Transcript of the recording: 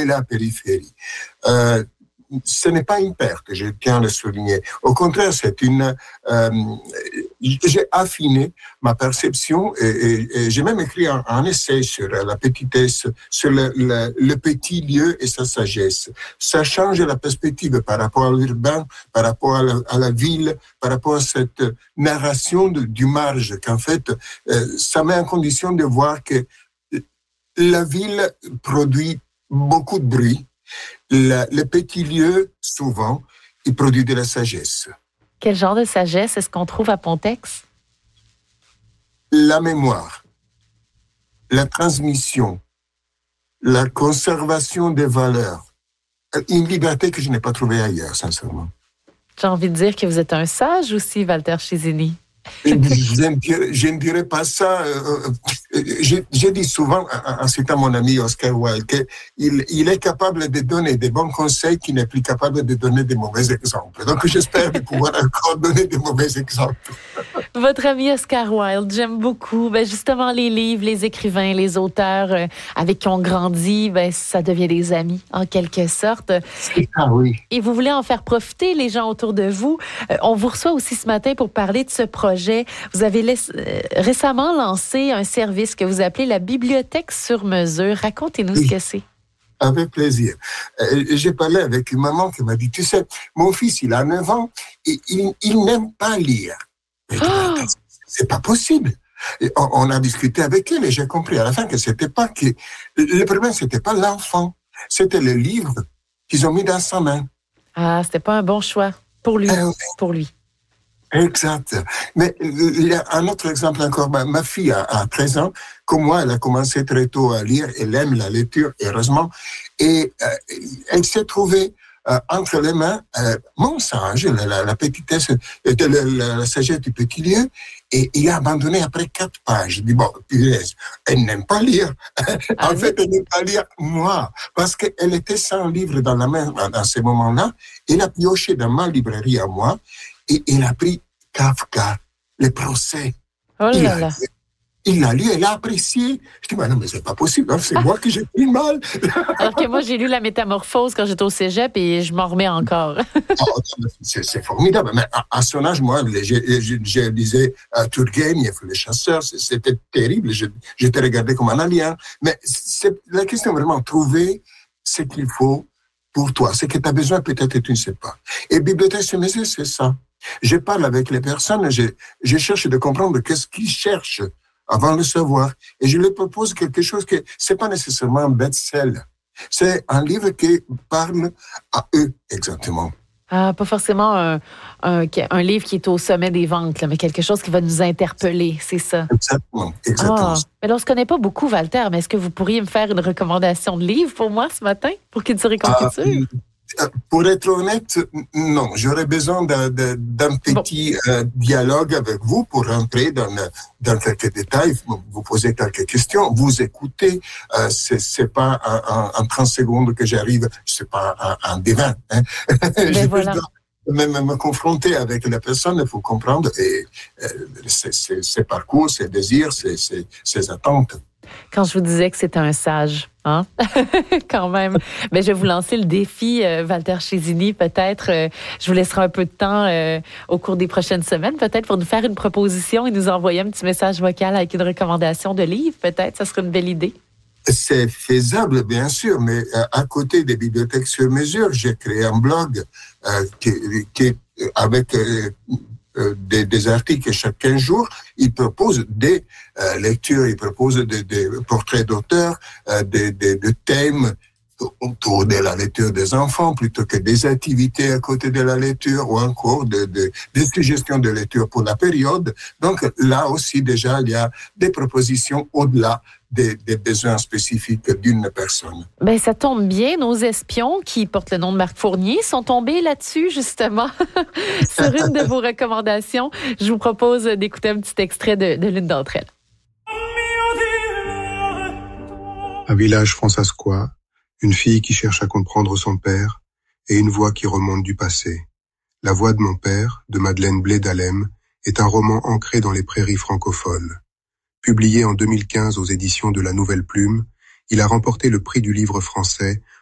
et la périphérie. Ce n'est pas une perte, je tiens à le souligner. Au contraire, j'ai affiné ma perception et j'ai même écrit un essai sur la petitesse, sur le petit lieu et sa sagesse. Ça change la perspective par rapport à l'urbain, par rapport à la ville, par rapport à cette narration du marge qu'en fait, ça met en condition de voir que la ville produit beaucoup de bruit. Le petit lieu, souvent, il produit de la sagesse. Quel genre de sagesse est-ce qu'on trouve à Pontex? La mémoire, la transmission, la conservation des valeurs. Une liberté que je n'ai pas trouvée ailleurs, sincèrement. J'ai envie de dire que vous êtes un sage aussi, Walter Chiesini. Je ne dirais pas ça. J'ai dit souvent, en citant mon ami Oscar Wilde, qu'il est capable de donner des bons conseils, qu'il n'est plus capable de donner des mauvais exemples. Donc, j'espère de pouvoir encore donner des mauvais exemples. Votre ami Oscar Wilde, j'aime beaucoup. Justement, les livres, les écrivains, les auteurs avec qui on grandit, ça devient des amis, en quelque sorte. Ah oui. Et vous voulez en faire profiter les gens autour de vous. On vous reçoit aussi ce matin pour parler de ce projet. Vous avez récemment lancé un service que vous appelez la Bibliothèque sur mesure. Racontez-nous ce que c'est. Avec plaisir. J'ai parlé avec une maman qui m'a dit, tu sais, mon fils, il a 9 ans et il n'aime pas lire. Oh! C'est pas possible. Et on a discuté avec elle et j'ai compris à la fin que c'était pas que... Le problème, c'était pas l'enfant. C'était le livre qu'ils ont mis dans sa main. Ah, c'était pas un bon choix pour lui. Pour lui. Exact. Mais il y a un autre exemple encore. Ma fille a 13 ans. Comme moi, elle a commencé très tôt à lire. Elle aime la lecture, heureusement. Et elle s'est trouvée entre les mains mon sage, la petitesse, la sagesse du petit lieu. Et il a abandonné après 4 pages. Je dis, bon, elle n'aime pas lire. En fait, elle n'aime pas lire moi. Parce qu'elle était sans livre dans la main dans ces moments-là. Elle a pioché dans ma librairie à moi. Et il a pris Kafka, le procès. Oh là là. Il l'a lu, elle a apprécié. Je dis, non, mais c'est pas possible, c'est moi qui j'ai pris mal. Alors que moi, j'ai lu La Métamorphose quand j'étais au cégep et je m'en remets encore. C'est formidable. Mais à son âge, moi, je lisais Turgenev, Le Chasseur, c'était terrible. J'étais regardé comme un alien. Mais la question est vraiment trouver ce qu'il faut pour toi. Ce que tu as besoin, peut-être, tu ne sais pas. Et Bibliothèque sur mesure, c'est ça. Je parle avec les personnes, je cherche de comprendre qu'est-ce qu'ils cherchent avant de le savoir. Et je leur propose quelque chose que c'est pas nécessairement un best-seller. C'est un livre qui parle à eux, exactement. Ah, pas forcément un livre qui est au sommet des ventes, là, mais quelque chose qui va nous interpeller, c'est ça. Exactement. Mais là, on se connaît pas beaucoup, Walter, mais est-ce que vous pourriez me faire une recommandation de livre pour moi ce matin, pour Culture et Confiture? Pour être honnête, non. J'aurais besoin d'un petit dialogue avec vous pour rentrer dans quelques détails, vous poser quelques questions, vous écouter. C'est pas en 30 secondes que j'arrive, c'est pas un divin. Hein. Je voilà. Même me confronter avec la personne, il faut comprendre ses parcours, ses désirs, ses attentes. Quand je vous disais que c'était un sage, hein? Quand même. Mais je vais vous lancer le défi, Walter Chiesini, peut-être. Je vous laisserai un peu de temps au cours des prochaines semaines, peut-être, pour nous faire une proposition et nous envoyer un petit message vocal avec une recommandation de livre, peut-être. Ça serait une belle idée. C'est faisable, bien sûr, mais à côté des bibliothèques sur mesure, j'ai créé un blog qui avec des articles chaque 15 jours. Il propose des lectures, il propose des portraits d'auteurs, des thèmes autour de la lecture des enfants, plutôt que des activités à côté de la lecture, ou encore des suggestions de lecture pour la période. Donc là aussi, déjà, il y a des propositions au-delà des besoins spécifiques d'une personne. Ben, ça tombe bien. Nos espions, qui portent le nom de Marc Fournier, sont tombés là-dessus, justement, sur une de vos recommandations. Je vous propose d'écouter un petit extrait de l'une d'entre elles. Un village francescois, une fille qui cherche à comprendre son père et une voix qui remonte du passé. La voix de mon père, de Madeleine Blé d'Alem, est un roman ancré dans les prairies francophones. Publié en 2015 aux éditions de La Nouvelle Plume, il a remporté le prix du livre français